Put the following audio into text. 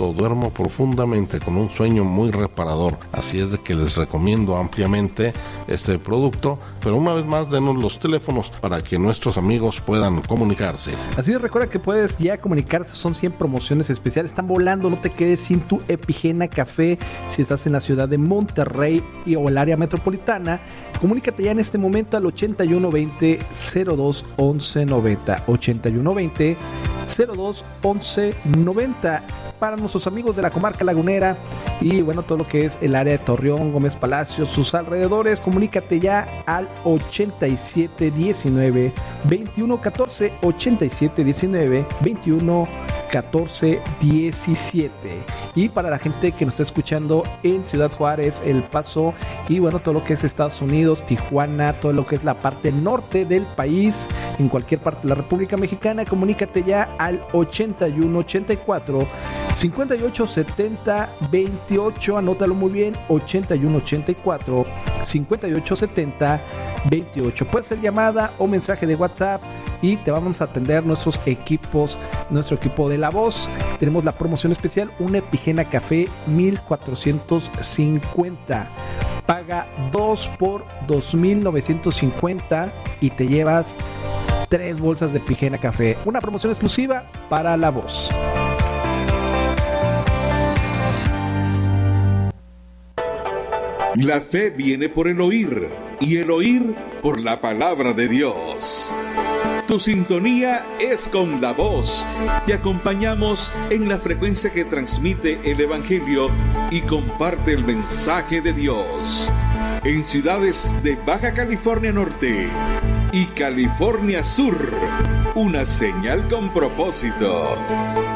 rato duermo profundamente con un sueño muy reparador. Así es de que les recomiendo ampliamente este producto, pero una vez más denos los teléfonos para que nuestros amigos puedan comunicarse. Así es, recuerda que puedes ya comunicarte, son 100 promociones especiales, están volando, no te quedes sin tu Epigena Café. Si estás en la ciudad de Monterrey o el área metropolitana, comunícate ya en este momento al 8120 02 11 90, 8120 02 11 90. Para nuestros amigos de la comarca lagunera y bueno, todo lo que es el área de Torreón, Gómez Palacio, sus alrededores, comunícate ya al 8719 2114, 8719 2114 17. Y para la gente que nos está escuchando en Ciudad Juárez, El Paso y bueno, todo lo que es Estados Unidos, Tijuana, todo lo que es la parte norte del país, en cualquier parte de la República Mexicana, comunícate ya al 8184 5870 28, anótalo muy bien, 8184 5870 28. Puede ser llamada o mensaje de WhatsApp y te vamos a atender nuestro equipo de La Voz. Tenemos la promoción especial, una Epigena Café 1450. Paga 2 por 2,950 y te llevas 3 bolsas de Epigena Café. Una promoción exclusiva para La Voz. La fe viene por el oír, y el oír por la palabra de Dios. Tu sintonía es con La Voz. Te acompañamos en la frecuencia que transmite el Evangelio y comparte el mensaje de Dios. En ciudades de Baja California Norte y California Sur, una señal con propósito.